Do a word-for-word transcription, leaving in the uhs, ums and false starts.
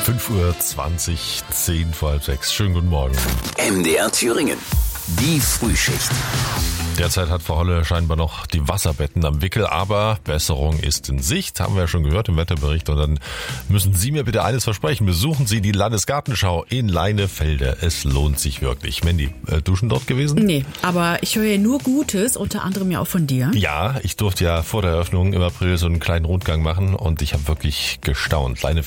fünf Uhr zwanzig, zehn vor halb sechs. Schönen guten Morgen. M D R Thüringen. Die Frühschicht. Derzeit hat Frau Holle scheinbar noch die Wasserbetten am Wickel, aber Besserung ist in Sicht, haben wir ja schon gehört im Wetterbericht. Und dann müssen Sie mir bitte eines versprechen: Besuchen Sie die Landesgartenschau in Leinefelde. Es lohnt sich wirklich. Mandy, äh, duschen dort gewesen? Nee, aber ich höre ja nur Gutes, unter anderem ja auch von dir. Ja, ich durfte ja vor der Eröffnung im April so einen kleinen Rundgang machen und ich habe wirklich gestaunt. Leinefelde